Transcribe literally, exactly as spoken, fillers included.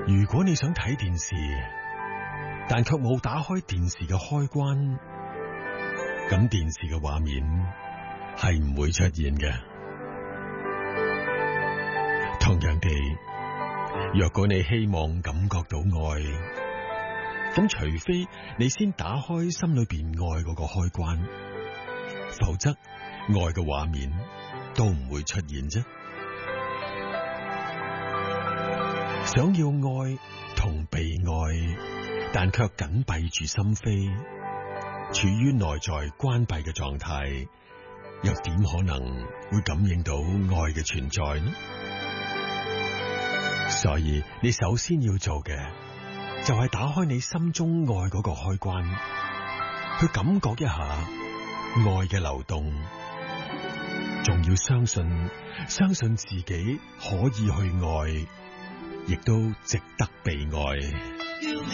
如果你想睇電視，但卻冇打開電視嘅開關，咁電視嘅畫面係唔會出現嘅。同樣地，若果你希望感覺到愛，咁除非你先打開心裏邊愛嗰個開關，否則愛嘅畫面都唔會出現啫。想要愛同被愛，但卻緊閉住心扉，處於內在關閉嘅狀態，又點可能會感應到愛嘅存在呢？所以你首先要做嘅就係打開你心中愛嗰個開關，去感覺一下愛嘅流動，仲要相信相信自己可以去愛，亦都值得被愛。